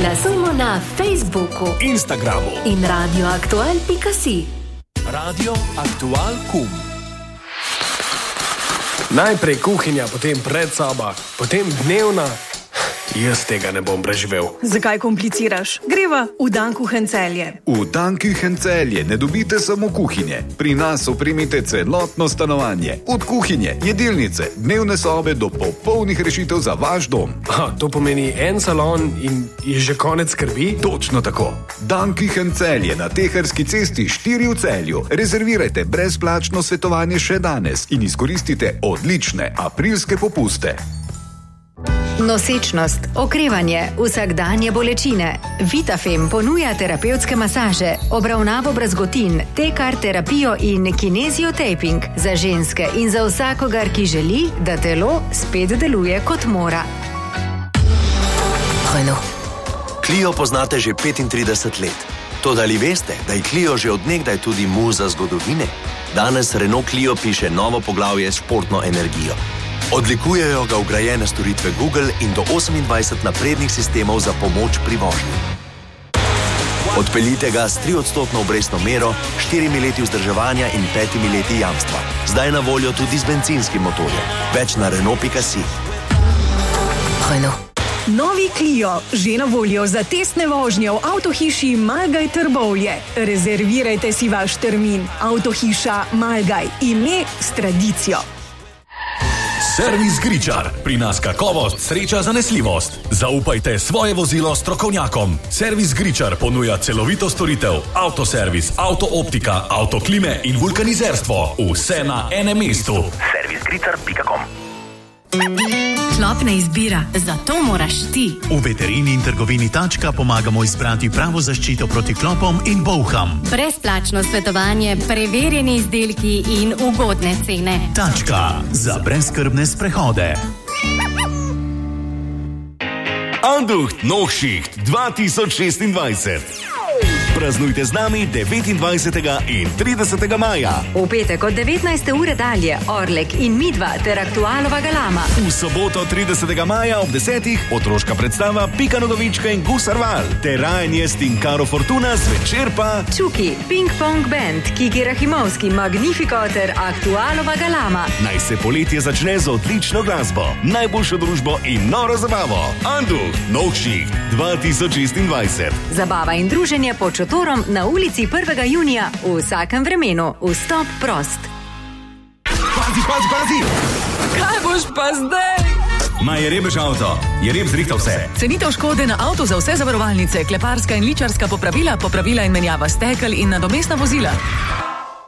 Glasujmo na Facebooku, Instagramu in radioaktual.si. Radio Aktual Kum. Najprej kuhinja, potem predsoba, potem dnevna. Jaz tega ne bom preživel. Zakaj kompliciraš? Greva v Dan Kuchen Celje. V Dan Kuchen Celje ne dobite samo kuhinje. Pri nas opremite celotno stanovanje. Od kuhinje, jedilnice, dnevne sobe do popolnih rešitev za vaš dom. To pomeni en salon in je že konec skrbi? Točno tako. Dan Kuchen Celje na Teharski cesti 4 v Celju. Rezervirajte brezplačno svetovanje še danes in izkoristite odlične aprilske popuste. Nosečnost, okrevanje, vsakdanje bolečine. Vitafem ponuja terapevtske masaže, obravnavo brazgotin, tekar terapijo in kineziotaping za ženske in za vsakogar, ki želi, da telo spet deluje kot mora. Clio poznate že 35 let. Toda ali veste, da je Clio že odnegdaj tudi muza zgodovine? Danes Renault Clio piše novo poglavje s športno energijo. Odlikujejo ga vgrajene storitve Google in do 28 naprednih sistemov za pomoč pri vožnji. Odpeljite ga s 3% obrestno mero, 4 leti vzdrževanja in 5 leti jamstva. Zdaj na voljo tudi z bencinskim motorjem. Več na Renault.si. Novi Clio, že na voljo za testne vožnje v avtohiši Malgaj Trbovlje. Rezervirajte si vaš termin. Avtohiša Malgaj, ime s tradicijo. Servis Gričar. Pri nas kakovost, sreča, zanesljivost. Zaupajte svoje vozilo strokovnjakom. Servis Gričar ponuja celovito storitev, avtoservis, avtooptika, avtoklime in vulkanizerstvo. Vse na enem mestu. Servisgričar.com. Klopna izbira, zato moraš ti. V veterini in trgovini Tačka pomagamo izbrati pravo zaščito proti klopom in bolham. Brezplačno svetovanje, preverjeni izdelki in ugodne cene. Tačka za brezskrbne sprehode. Anducht Nochschicht 2026. Praznujte z nami 29. in 30. maja. V petek od 19. ure dalje Orlek in Midva ter Aktualova galama. V soboto 30. maja ob 10. otroška predstava Pika Nogavička in Gusar Val. Ter Ryan Jest in Karo Fortuna zvečer pa Čuki, Ping Pong Band, Kiki Rahimovski, Magnifico ter Aktualova galama. Naj se poletje začne z odlično glasbo, najboljšo družbo in noro zabavo. Anducht Nochschicht 2026. Zabava in druženje pod šotorom na ulici 1. junija v vsakem vremenu. Vstop prost. Pazi! Kaj boš pa zdaj? Ma je rebež avto, je reb zrihtal vse. Cenitev škode na avto za vse zavarovalnice, kleparska in ličarska popravila in menjava stekel in nadomestna vozila.